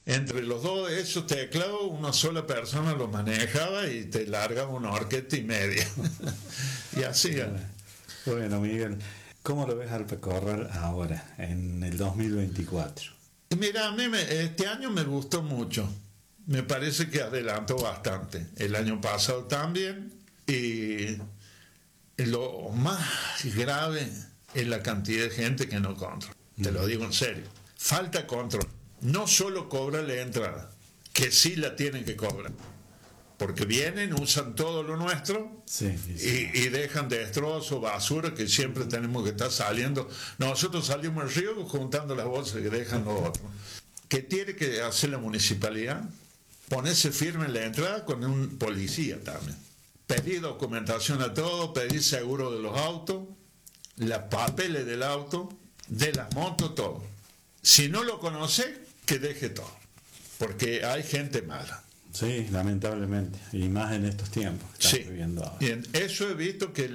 Entre los dos de esos teclados, una sola persona lo manejaba y te largaba una orquesta y media. Y así. Bueno, Miguel, ¿cómo lo ves al recorrer ahora, en el 2024? Mira, este año me gustó mucho. Me parece que adelantó bastante. El año pasado también. Y lo más grave es la cantidad de gente que no controla. Te lo digo en serio. Falta control. No solo cobra la entrada, que sí la tienen que cobrar, porque vienen, usan todo lo nuestro y dejan destrozos, basura, que siempre tenemos que estar saliendo. Nosotros salimos al río juntando las bolsas que dejan los otros. ¿Qué tiene que hacer la municipalidad? Ponerse firme en la entrada con un policía también. Pedir documentación a todos, pedir seguro de los autos, las papeles del auto, de las motos, todo. Si no lo conoce, que deje todo, porque hay gente mala. Sí, lamentablemente, y más en estos tiempos que estamos viviendo ahora. Y en eso he visto que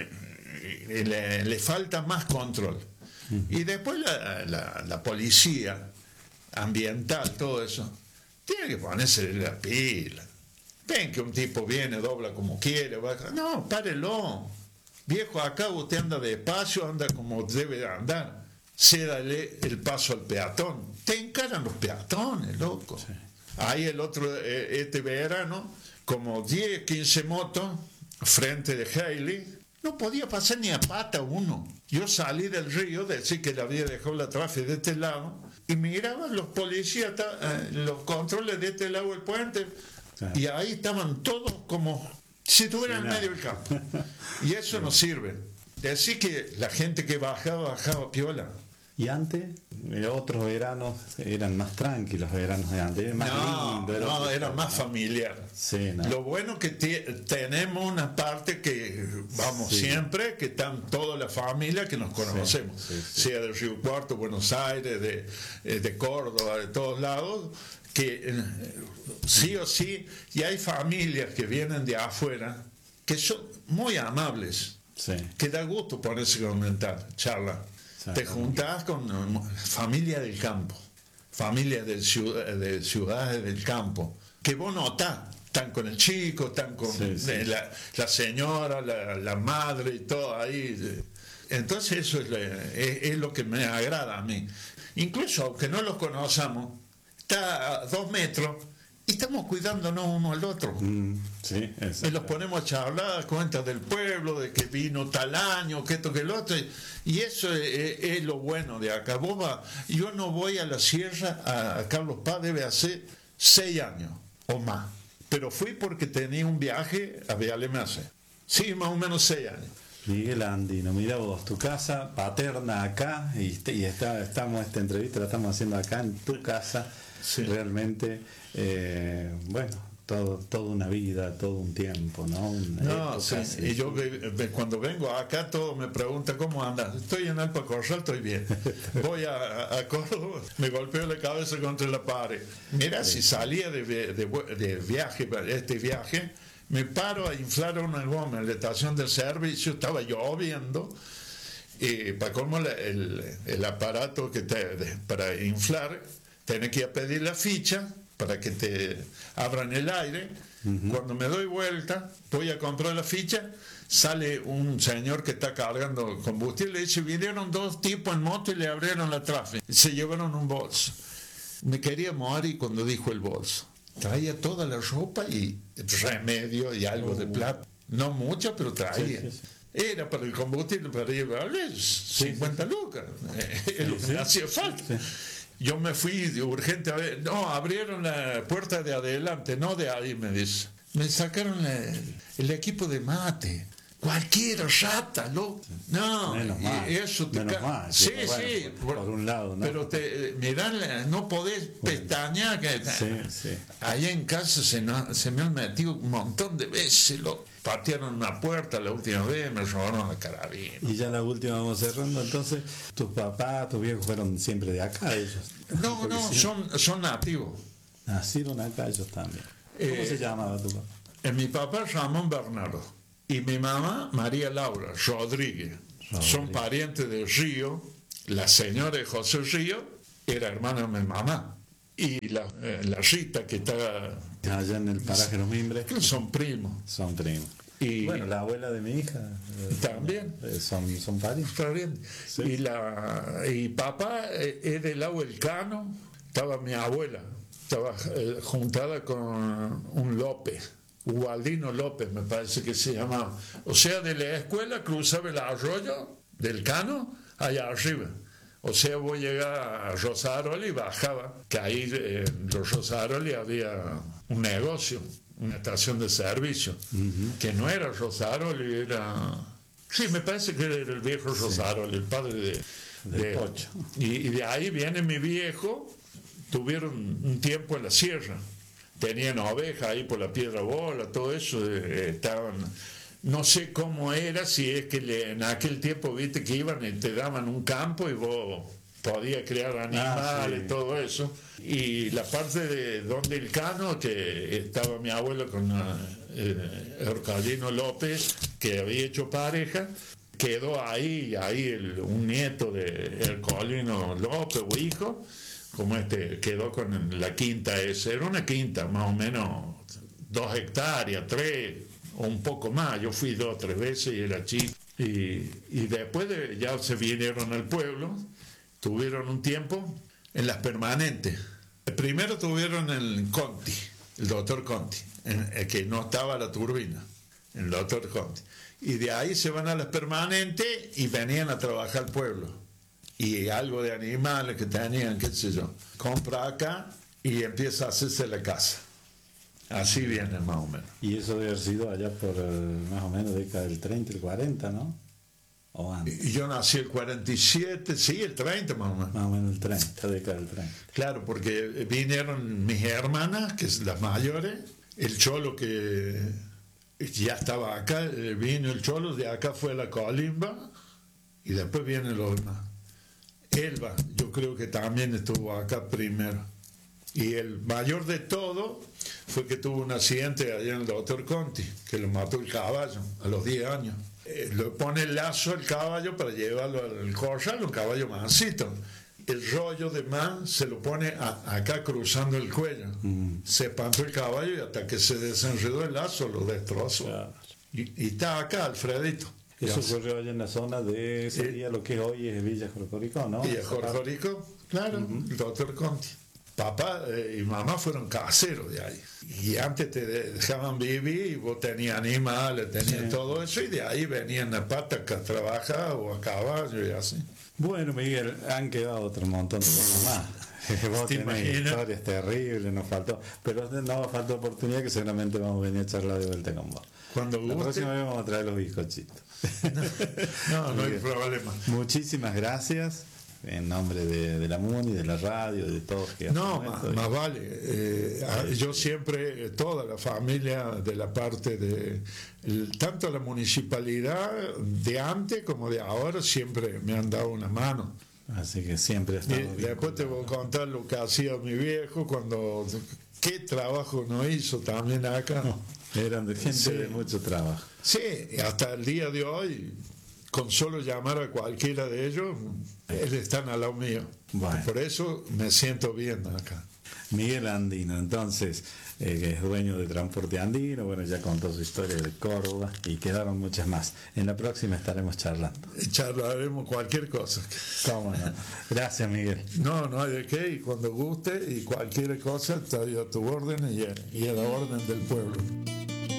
le falta más control. Y después la policía ambiental, todo eso, tiene que ponerse la pila. Ven que un tipo viene, dobla como quiere, baja. No, párelo. Viejo, acá usted anda despacio, anda como debe andar. Cédale el paso al peatón. Te encaran los peatones, loco. Sí. Ahí este verano, como 10, 15 motos frente de Hailey, no podía pasar ni a pata uno. Yo salí del río, decir que le había dejado la tráfico de este lado, y miraban los policías, los controles de este lado del puente, y ahí estaban todos como si estuvieran en medio del campo. Y eso no sirve. Decir que la gente que bajaba piola. Y antes, otros veranos eran más tranquilos, veranos de antes, más lindo. Era más familiar. Sí, no. Lo bueno que tenemos una parte que vamos siempre, que están toda la familia que nos conocemos, sea de Río Cuarto, Buenos Aires, de Córdoba, de todos lados, que sí o sí, y hay familias que vienen de afuera que son muy amables, que da gusto ponerse a comentar, charla. Te juntás con familia del campo, familia de ciudades del campo, que vos notás, están con el chico, están con la señora, la madre y todo ahí. Entonces eso es lo que me agrada a mí. Incluso aunque no los conozcamos, está a 2 metros y estamos cuidándonos uno al otro. Y los ponemos a charlar, cuentas del pueblo, de que vino tal año, que esto, que el otro. Y eso es lo bueno de acá. Yo no voy a la sierra, a Carlos Paz debe hacer 6 años o más. Pero fui porque tenía un viaje a Vialemase. Sí, más o menos 6 años. Miguel Andino, mira vos, tu casa paterna acá, estamos esta entrevista la estamos haciendo acá en tu casa. Realmente, toda una vida, todo un tiempo, ¿no? Y yo cuando vengo acá todos me preguntan ¿cómo andas? Estoy en Alpa Corral, estoy bien. Voy a Córdoba, me golpeo la cabeza contra la pared. Mira, si salía de viaje, me paro a inflar una goma en la estación del servicio, estaba lloviendo, y para colmo el aparato para inflar, tenés que ir a pedir la ficha para que te abran el aire. Cuando me doy vuelta, voy a comprar la ficha, sale un señor que está cargando combustible, le dice, vinieron 2 tipos en moto y le abrieron la tráfico, se llevaron un bolso. Me quería morir cuando dijo el bolso. Traía toda la ropa y remedio y algo de plata, no mucha, pero traía. Era para el combustible, para llevarle 50 lucas, es lo que hacía falta. Yo me fui de urgente a ver, abrieron la puerta de adelante, no de ahí, me dice. Me sacaron el equipo de mate. Cualquiera rata, loco. No, menos mal, eso te mal, sí, por un lado, ¿no? Pero mirá, no podés pestañear. Ahí en casa se me han metido un montón de veces, patearon una puerta la última vez, me robaron la carabina. Y ya la última vamos cerrando, entonces, tus papás, tus viejos fueron siempre de acá, ellos. No, son nativos. Nacieron acá ellos también. ¿Cómo se llamaba tu papá? Mi papá Ramón Bernardo y mi mamá María Laura Rodríguez. Son parientes de Río. La señora de José Río era hermana de mi mamá. y la Rita, que está allá en el paraje Los Mimbres. Son primos. Son primos. Y bueno, la abuela de mi hija también son parientes. Sí. Y papá es del lado del Cano. Estaba mi abuela, estaba juntada con un López, Ubaldino López me parece que se llamaba. O sea, de la escuela cruzaba el arroyo del Cano allá arriba. O sea, vos llegabas a Rosaroli y bajaba, que ahí en los Rosaroli había un negocio, una estación de servicio, que no era Rosaroli, era... Sí, me parece que era el viejo Rosaroli, el padre de Pocho. Y de ahí viene mi viejo, tuvieron un tiempo en la sierra, tenían ovejas ahí por la Piedra Bola, todo eso, estaban... No sé cómo era, si es que en aquel tiempo, viste, que iban y te daban un campo y vos podías crear animales, todo eso. Y la parte de donde el Cano, que estaba mi abuelo con Ercalino López, que había hecho pareja, quedó ahí un nieto de Ercalino López, o hijo, como quedó con la quinta esa. Era una quinta, más o menos 2 hectáreas, 3 o un poco más. Yo fui 2 o 3 veces y era chico. Y después ya se vinieron al pueblo, tuvieron un tiempo en las permanentes. Primero tuvieron el Conti, el doctor Conti, que no estaba la turbina, el doctor Conti. Y de ahí se van a las permanentes y venían a trabajar al pueblo. Y algo de animales que tenían, qué sé yo. Compra acá y empieza a hacerse la casa. Así viene más o menos. Y eso debe haber sido allá por más o menos década del 30, el 40, ¿no? ¿O antes? Y yo nací el 47, sí, el 30 más o menos. Más o menos el 30, década del 30. Claro, porque vinieron mis hermanas, que son las mayores, el cholo que ya estaba acá, vino el cholo, de acá fue a la Colimba, y después vienen los demás. Elba, yo creo que también estuvo acá primero. Y el mayor de todo fue que tuvo un accidente allá en el doctor Conti, que lo mató el caballo a los 10 años. Le pone el lazo al caballo para llevarlo al corral, un caballo mansito. El rollo de man se lo pone acá cruzando el cuello. Se espantó el caballo y hasta que se desenredó el lazo lo destrozó. Claro. Y está acá Alfredito. Eso ocurrió allá en la zona de ese día, lo que hoy es Villa Jorjorico, ¿no? Villa Jorjorico, claro, el doctor Conti. Papá y mamá fueron caseros de ahí. Y antes te dejaban vivir y vos tenías animales, tenías todo eso, y de ahí venían a pataca a trabajar o a caballo y así. Bueno, Miguel, han quedado otro montón de cosas más. Vos tenés historias terribles, nos faltó. Pero no falta oportunidad que seguramente vamos a venir a charlar de vuelta con vos. Cuando la próxima vez vamos a traer los bizcochitos. No hay problema. Muchísimas gracias. En nombre de la MUNI, de la radio, de todos que no, más vale. Yo siempre, toda la familia de la parte de tanto la municipalidad de antes como de ahora siempre me han dado una mano. Así que siempre estamos bien. Después te voy a contar lo que hacía mi viejo qué trabajo no hizo también acá. Eran de gente de mucho trabajo. Sí, hasta el día de hoy, con solo llamar a cualquiera de ellos, están al lado mío. Bueno. Por eso me siento bien acá. Miguel Andino, entonces, que es dueño de Transporte Andino, bueno, ya contó su historia de Córdoba y quedaron muchas más. En la próxima estaremos charlando. Charlaremos cualquier cosa. ¿Cómo no? Gracias, Miguel. No hay de qué, y cuando guste, y cualquier cosa, estoy a tu orden y a la orden del pueblo.